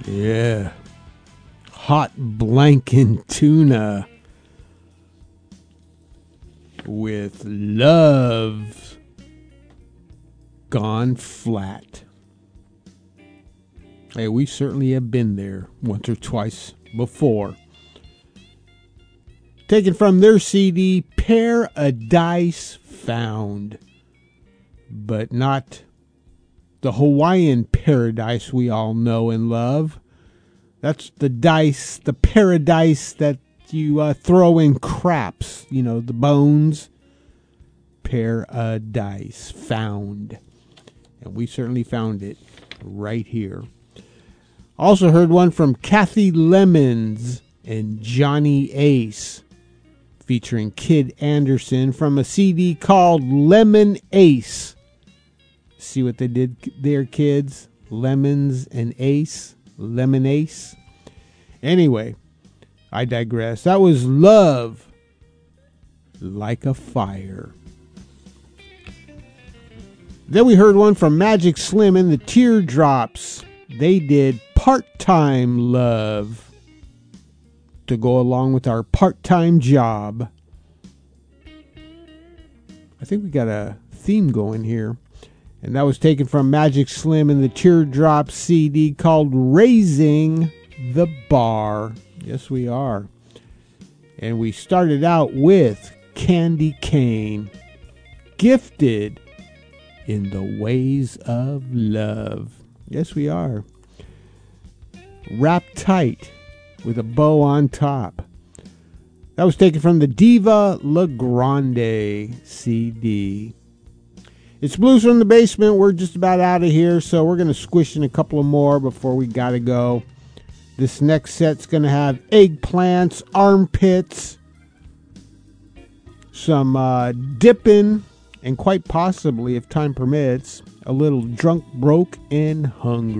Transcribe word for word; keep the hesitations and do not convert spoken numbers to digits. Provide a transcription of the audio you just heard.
Yeah. Hot blanket tuna with love gone flat. Hey, we certainly have been there once or twice before. Taken from their C D, Paradise Found. But not the Hawaiian paradise we all know and love. That's the dice, the paradise that you uh, throw in craps, you know, the bones. Paradise Found. And we certainly found it right here. Also heard one from Kathy Lemons and Johnny Ace, featuring Kid Anderson from a C D called Lemon Ace. See what they did there, kids? Lemons and Ace. Lemon Ace. Anyway, I digress. That was Love Like a Fire. Then we heard one from Magic Slim and the Teardrops. They did Part-Time Love to go along with our part-time job. I think we got a theme going here. And that was taken from Magic Slim and the Teardrop C D called Raising the Bar. Yes, we are. And we started out with Candy Cane, Gifted in the Ways of Love. Yes, we are. Wrapped Tight with a bow on top. That was taken from the Diva La Grande C D. It's Blues from the Basement. We're just about out of here, so we're going to squish in a couple of more before we got to go. This next set's going to have eggplants, armpits, some uh, dipping, and quite possibly, if time permits, a little drunk, broke, and hungry.